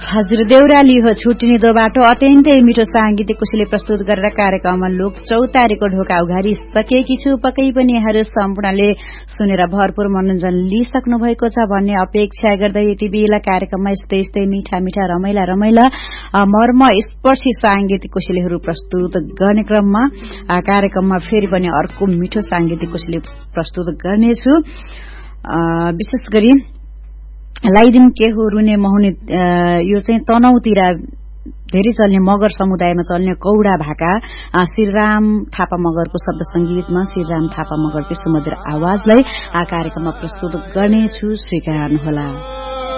हजुर देउराली हो छुट्टिने दो बाटो अत्यन्तै मिठो सांगीतिक कोशीले प्रस्तुत गरेर कार्यक्रममा लोक चौतारीको ढोका उघारी सकेकी छु। पक्कै पनि यहाँहरू सम्पूर्णले सुनेर भरपूर मनोरञ्जन लिइसक्नु भएको छ भन्ने अपेक्षा गर्दै यति बेला कार्यक्रममा यस्तै यस्तै मिठा मिठा रमाइला रमाइला मर्म स्पर्शी सांगीतिक कोशीलेहरू प्रस्तुत गर्ने क्रममा कार्यक्रममा फेरि पनि अर्को मिठो सांगीतिक कोशीले प्रस्तुत गर्नेछु। विशेष गरी लाइदिन के हो रुने महुने यो चाहिँ तनहुँतिर धेरै चल्ने मगर समुदायमा चल्ने कौडा भाका श्रीराम थापा मगरको शब्द संगीतमा श्रीराम थापा मगरको सुमधुर आवाजलाई कार्यक्रममा प्रस्तुत गर्नेछु, स्वीकार्नुहोला।